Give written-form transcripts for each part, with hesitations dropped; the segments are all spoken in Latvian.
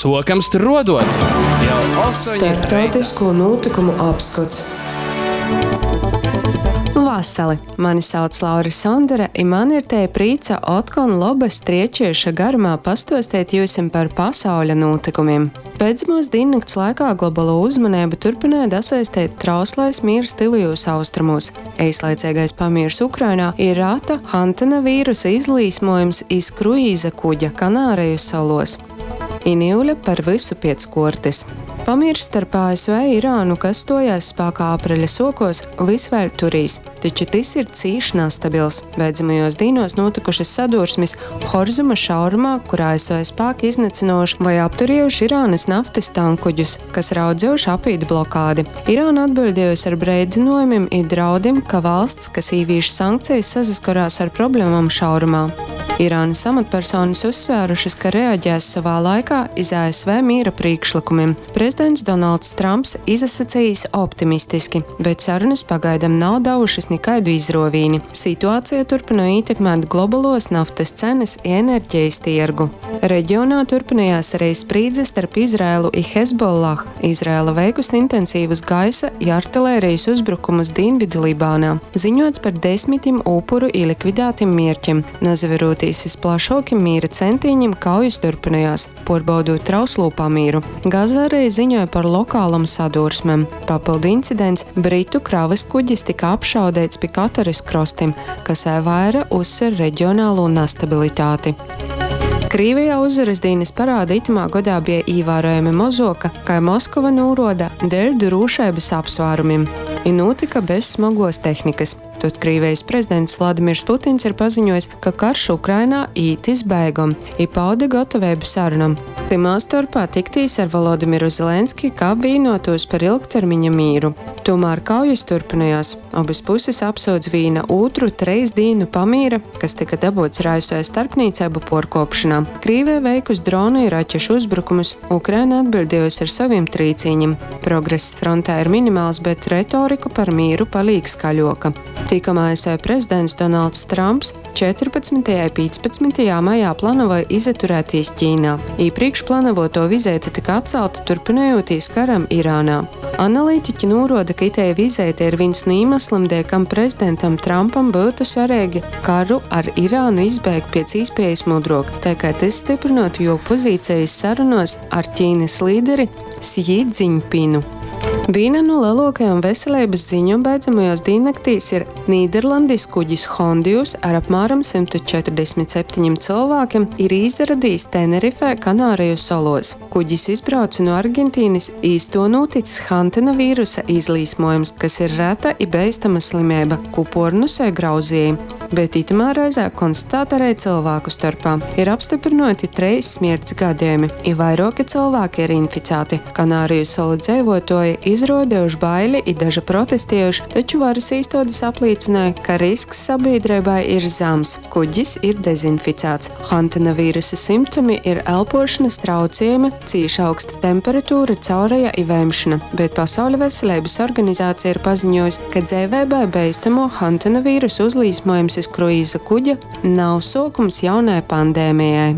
Sokams tur rodot jau 8 Starptautisko notikumu apskats. Vasali, mani sauc Laura Sondere, I man ir te prīca otkon lobas triečieša garumā pastostēt jūsim par pasauļa notikumiem. Pēdējos diennakts laikā globālo uzmanību turpināja dasaistēt trauslais miers tuvajos austrumos. Īslaicīgais pamiers Ukrainā ir rata Hantena vīrusa izlīsmojums iz kruīza kuģa Kanāriju salos. Iniuļa par visu piec kortes. Pamiers starp ASV Irānu, kas stojās spēkā apreļa sokos, visvēl turīs, taču tas ir cīši nestabils. Beidzamajos dīnos notikušas sadursmes Horzuma šaurumā, kur ASV spēki iznīcinoši vai apturējuši Irānas naftas tankuģus, kas raudzējuši apīt blokādi. Irāna atbildējusi ar brēdinojumiem I draudiem, ka valsts, kas īvīš sankcijas, saskarās ar problēmām šaurumā. Irānas amatpersonas uzsvērušas, ka reaģēs savā laikā iz ASV mīra priekšlikumiem. Prezidents Donalds Trumps izsacījis optimistiski, bet sarunas pagaidām nav devušas nekādu izrovīni. Situācija turpina ietekmēt globālos naftas cenas I enerģijas tirgu. Reģionā turpinājās arī sprīdze starp Izraēlu I Hezbollah. Izraēla veikus intensīvus gaisa I artilērijas uzbrukumus Dienvidu Libānā. Ziņots par 10 upuru I likvidētiem mierķiem. Nazaveroties iz plašokiem mīra centīņiem, kaujas turpinājās, porbaudot trauslū pamīru. Gaza arī ziņoja par lokālam sadursmēm. Papildu incidents Britu kravas kuģis tika apšaudēts pie Kataras krostim, kas vaira uzsver reģionālo nestabilitāti. Krīvijā uzvaras dienas parāda itamā godā bija īvērojami mozoka, kā Moskova nūroda dēļ drūšaibas apsvērumiem. I notika bez smagos tehnikas. Tad Krīvijas prezidents Vladimirs Putins ir paziņojis, ka karš Ukrainā ītis beigom, I pauda gatavību sarunam. Timā starpā tiktīs ar Volodimiru Zelenski, kā vienotos par ilgtermiņa mīru. Tomēr kaujas turpinājās. Abas puses apsūdz viena otru 3 dienu pamīra, kas tika dabūts ar ASV starpniecību porkopšanā. Krīvija veikus drona I raķešu uzbrukumus, Ukraina atbildējusi ar saviem trīcīņiem. Progress frontē ir minimāls, bet retoriku par mīru palīk skaļoka. Tikam ASV prezidents Donalds Trumps 14. un 15. maijā plānoja izturēties Ķīnā. Iepriekš plānoto vizēte tika atcelta turpinājoties karam Irānā. Analītiķi norāda, ka itēja vizēte ir viens no iemesliem, kam prezidentam Trumpam būtu svarīgi karu ar Irānu izbeigt pēc iespējas mudrāk, tā kā tas stiprinātu jau pozīcijas sarunos ar Ķīnas līderi Xi Jinpingu. Viena no lielākajām veselības ziņām beidzamajos diennaktīs ir Nīderlandes kuģis Hondijus ar apmēram 147 cilvēkiem ir izradījis Tenerifē Kanāriju salos. Kuģis izbrauca no Argentīnas, īsto noticis Hantena vīrusa izlīsmojums, kas ir reta I beistama slimība, ko pornusē grauzēja. Bet itamā reizē konstatēta arī cilvēku starpā. Ir apstiprināti 3 smirds gadījumi, I vairāki cilvēki ir inficēti. Kanāriju salu dzīvotāji izrādījuši baili I daži protestējuši, taču varas iestādes apliecināja, ka risks sabiedrībai ir zems. Kuģis ir dezinficēts. Hantena vīrusa simptomi ir elpošanas traucējumi, cīši augsta temperatūra, caurēja I vēmšana, bet Pasaules veselības organizācija ir paziņojusi, ka dzīvībai beistamo Hantena vīrusa uzlīsmojums iz kruīza kuģa nav sākums jaunai pandēmijai.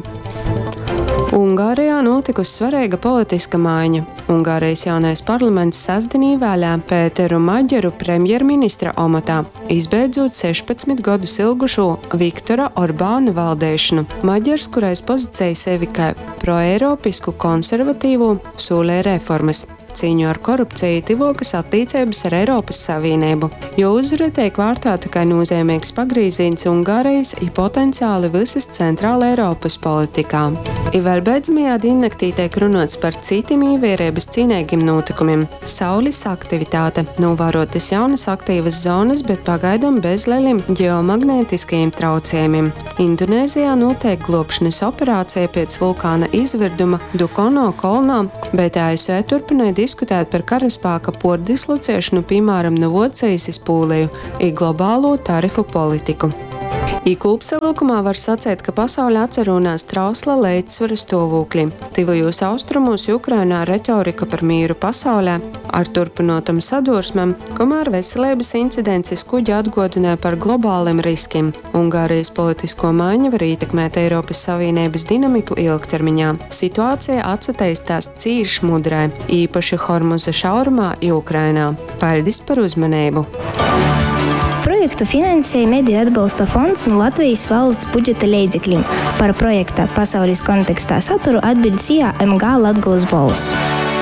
Ungārijā notikusi svarīga politiska maiņa. Ungārijas jaunais parlaments sasdien ievēlēja Pēteru Maģeru premjerministra amatā, izbeidzot 16 gadus ilgušo Viktora Orbāna valdēšanu. Maģers, kurais pozīcēja sevi kā proeiropisku konservatīvu, sūlēja reformas. Cīņu ar korupciju tivokas attīstības ar Eiropas Savienību, jo uzvara tiek vērtēta kā nozīmīgs pagrīziens Ungārijas I potenciāli visas centrāla Eiropas politikā. I vēl beidzamajā diennaktī tiek runāts par citiem ievērības cienīgiem notikumiem. Saules aktivitāte, novērotas jaunas aktīvas zonas, bet pagaidām bez lieliem ģeomagnētiskajiem traucējumiem. Indonēzijā notiek glābšanas operācija pēc vulkāna izvirduma Dukono kolnā, bet ASV turpināja diskutēt par karaspēka pordislocēšanu, piemēram, no Vocijas iz Poliju I globālo tarifu politiku. Kopsavilkumā var sacīt, ka pasaule atcerunās trausla līdzsvara stāvokļi. Tuvajos austrumos Ukrainā retorika par mīru pasaulē ar turpinotam sadursmēm, kamēr veselības incidents kuģi atgādināja par globāliem riskiem. Ungārijas politisko maiņu var ietekmēt Eiropas Savienības dinamiku ilgtermiņā. Situācija atsatīstās cīši mudrai, īpaši Hormuza šaurumā Ukrainā. Paldies par uzmanību! Projektu finansēja Mediju atbalsta fonds no Latvijas valsts budžeta līdzekļiem. Par projekta pasaules kontekstā saturu atbildēja MG Latgulas balss.